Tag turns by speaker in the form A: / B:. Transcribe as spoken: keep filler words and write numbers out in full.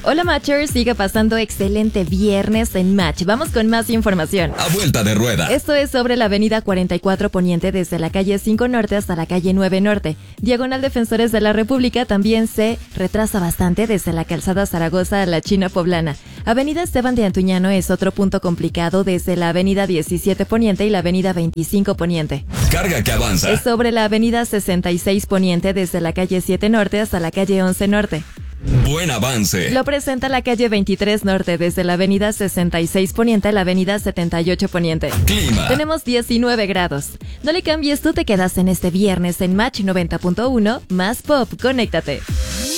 A: Hola Matchers, sigue pasando excelente viernes en Match. Vamos con más información.
B: A vuelta de rueda.
A: Esto es sobre la avenida cuarenta y cuatro Poniente desde la calle cinco Norte hasta la calle nueve Norte. Diagonal Defensores de la República también se retrasa bastante desde la calzada Zaragoza a la China Poblana. Avenida Esteban de Antuñano es otro punto complicado desde la avenida diecisiete Poniente y la avenida veinticinco Poniente.
B: Carga que avanza.
A: Es sobre la avenida sesenta y seis Poniente desde la calle siete Norte hasta la calle once Norte.
B: Buen avance.
A: Lo presenta la calle veintitrés Norte desde la avenida sesenta y seis Poniente a la avenida setenta y ocho Poniente.
B: Clima.
A: Tenemos diecinueve grados. No le cambies, tú te quedas en este viernes en Match noventa punto uno, más pop, conéctate.